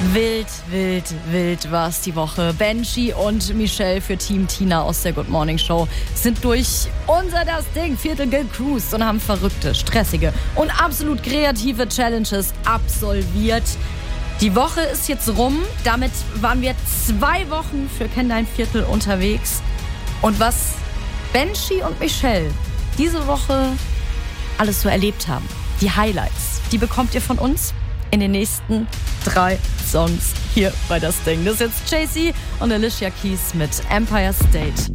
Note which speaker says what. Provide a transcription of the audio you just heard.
Speaker 1: Wild, wild, wild war's die Woche. Benji und Michelle für Team Tina aus der Good Morning Show sind durch unser das Ding Viertel gecruised und haben verrückte, stressige und absolut kreative Challenges absolviert. Die Woche ist jetzt rum. Damit waren wir 2 Wochen für Kenn dein Viertel unterwegs. Und was Benji und Michelle diese Woche alles so erlebt haben, die Highlights, die bekommt ihr von uns in den nächsten 3 Songs hier bei das Ding. Das ist jetzt Jay-Z und Alicia Keys mit Empire State.